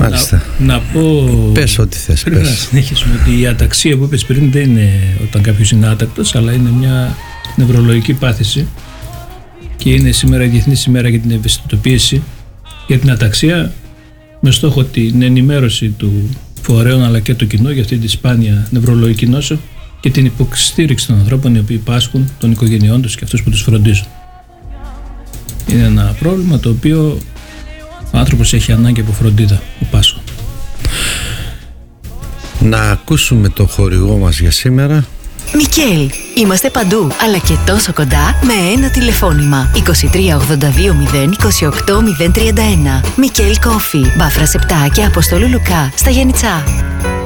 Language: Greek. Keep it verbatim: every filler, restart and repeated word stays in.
Μάλιστα. Να, να πω. Πες ό,τι θες. Πριν πες. να συνεχίσουμε ότι η αταξία που είπες πριν δεν είναι όταν κάποιος είναι άτακτος, αλλά είναι μια νευρολογική πάθηση. Και είναι σήμερα η Διεθνής ημέρα για την ευαισθητοποίηση για την αταξία, με στόχο την ενημέρωση του φορέων αλλά και του κοινού για αυτή τη σπάνια νευρολογική νόσο και την υποστήριξη των ανθρώπων οι οποίοι πάσχουν, των οικογενειών τους και αυτούς που τους φροντίζουν. Είναι ένα πρόβλημα το οποίο ο άνθρωπος έχει ανάγκη από φροντίδα, ο πάσχων. Να ακούσουμε το χορηγό μας για σήμερα. Μικέλ. Είμαστε παντού, αλλά και τόσο κοντά με ένα τηλεφώνημα. είκοσι τρία ογδόντα δύο μηδέν είκοσι οκτώ μηδέν τριάντα ένα. Μικέλ Κόφι, Μπάφρας επτά και Αποστόλου Λουκά στα Γιαννιτσά.